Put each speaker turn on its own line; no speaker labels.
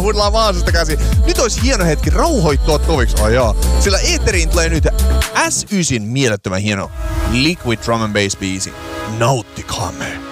huudellaan Vaasasta käsin. Nyt olisi hieno hetki rauhoittua toviksi. Sillä eetteriin tulee nyt S9 mielettömän hieno Liquid Drum and Bass biisi. Nauttikaamme.